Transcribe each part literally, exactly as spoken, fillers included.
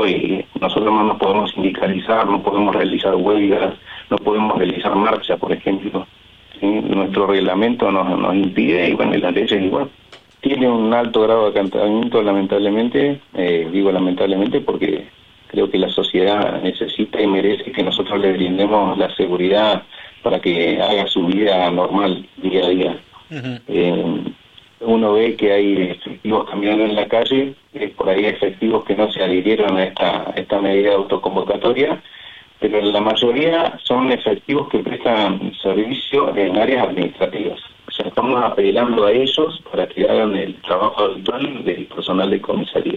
y nosotros no nos podemos sindicalizar, no podemos realizar huelgas, no podemos realizar marcha, por ejemplo. ¿Sí? Nuestro reglamento nos, nos impide, y bueno, y las leyes igual. Tiene un alto grado de acatamiento, lamentablemente, eh, digo lamentablemente porque creo que la sociedad necesita y merece que nosotros le brindemos la seguridad para que haga su vida normal día a día. Uh-huh. eh, uno ve que hay efectivos caminando en la calle, eh, por ahí efectivos que no se adhirieron a esta, a esta medida de autoconvocatoria, pero la mayoría son efectivos que prestan servicio en áreas administrativas. O sea, estamos apelando a ellos para que hagan el trabajo habitual del personal de comisaría.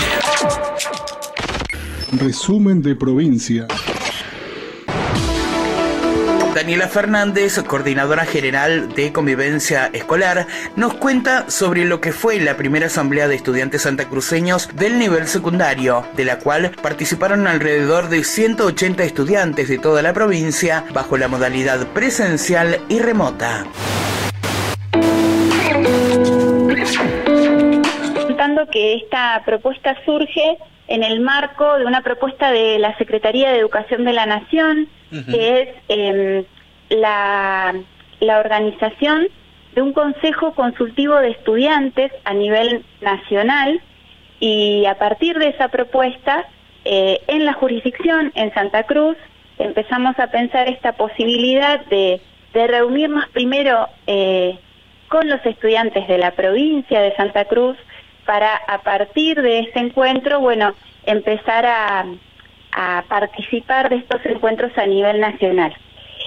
Resumen de provincia. Daniela Fernández, coordinadora general de Convivencia Escolar, nos cuenta sobre lo que fue la primera asamblea de estudiantes santacruceños del nivel secundario, de la cual participaron alrededor de ciento ochenta estudiantes de toda la provincia bajo la modalidad presencial y remota. Contando que esta propuesta surge en el marco de una propuesta de la Secretaría de Educación de la Nación, uh-huh. que es eh, la, la organización de un consejo consultivo de estudiantes a nivel nacional, y a partir de esa propuesta, eh, en la jurisdicción, en Santa Cruz, empezamos a pensar esta posibilidad de, de reunirnos primero eh, con los estudiantes de la provincia de Santa Cruz, para a partir de este encuentro, bueno, empezar a, a participar de estos encuentros a nivel nacional.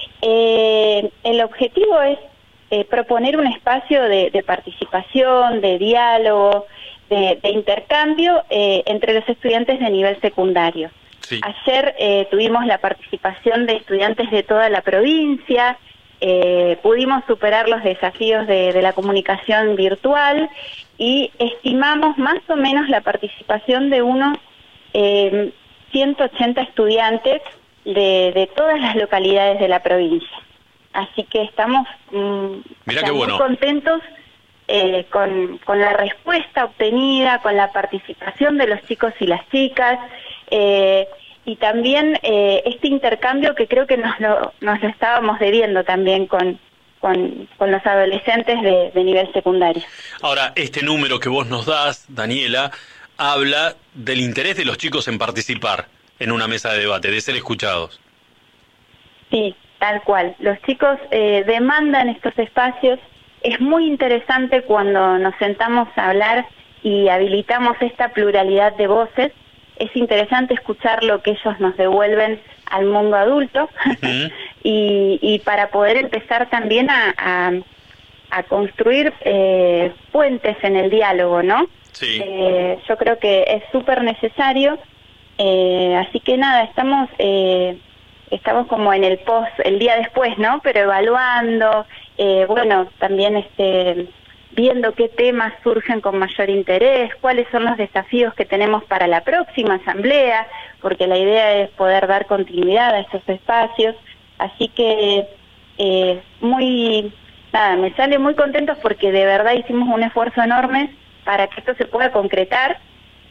Eh, el objetivo es eh, proponer un espacio de, de participación, de diálogo, de, de intercambio eh, entre los estudiantes de nivel secundario. Sí. Ayer eh, tuvimos la participación de estudiantes de toda la provincia. Eh, pudimos superar los desafíos de, de la comunicación virtual y estimamos más o menos la participación de unos eh, ciento ochenta estudiantes de, de todas las localidades de la provincia. Así que estamos mm, Mira qué bueno. muy contentos eh, con, con la respuesta obtenida, con la participación de los chicos y las chicas, eh, y también eh, este intercambio que creo que nos lo, nos lo estábamos debiendo también con, con, con los adolescentes de, de nivel secundario. Ahora, este número que vos nos das, Daniela, habla del interés de los chicos en participar en una mesa de debate, de ser escuchados. Sí, tal cual. Los chicos eh, demandan estos espacios. Es muy interesante cuando nos sentamos a hablar y habilitamos esta pluralidad de voces. Es interesante escuchar lo que ellos nos devuelven al mundo adulto uh-huh. y, y para poder empezar también a, a, a construir eh, puentes en el diálogo, ¿no? Sí. Eh, yo creo que es súper necesario, eh, así que nada, estamos eh, estamos como en el post, el día después, ¿no? Pero evaluando, eh, bueno, también este... viendo qué temas surgen con mayor interés, cuáles son los desafíos que tenemos para la próxima asamblea, porque la idea es poder dar continuidad a estos espacios. Así que eh, muy, nada, me sale muy contentos porque de verdad hicimos un esfuerzo enorme para que esto se pueda concretar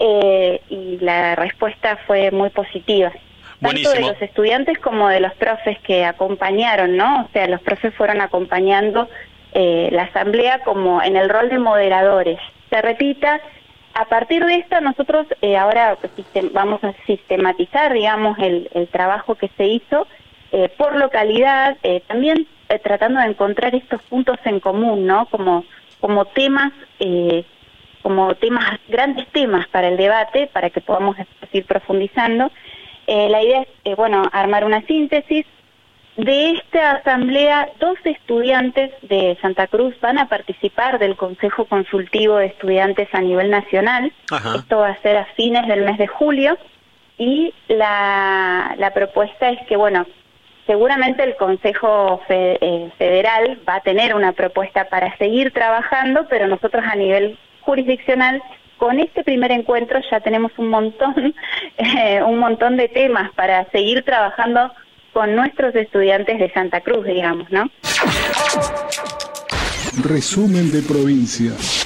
eh, y la respuesta fue muy positiva. Buenísimo. Tanto de los estudiantes como de los profes que acompañaron, ¿no? O sea, los profes fueron acompañando Eh, la asamblea como en el rol de moderadores. Se repita, a partir de esto nosotros eh, ahora sistem- vamos a sistematizar, digamos, el, el trabajo que se hizo eh, por localidad, eh, también eh, tratando de encontrar estos puntos en común, ¿no? Como, como temas, eh, como temas, grandes temas para el debate, para que podamos ir profundizando. Eh, la idea es, eh, bueno, armar una síntesis. De esta asamblea, dos estudiantes de Santa Cruz van a participar del Consejo Consultivo de Estudiantes a nivel nacional. Ajá. Esto va a ser a fines del mes de julio. Y la, la propuesta es que, bueno, seguramente el Consejo fe, eh, Federal va a tener una propuesta para seguir trabajando, pero nosotros a nivel jurisdiccional, con este primer encuentro ya tenemos un montón, eh, un montón de temas para seguir trabajando con nuestros estudiantes de Santa Cruz, digamos, ¿no? Resumen de provincia.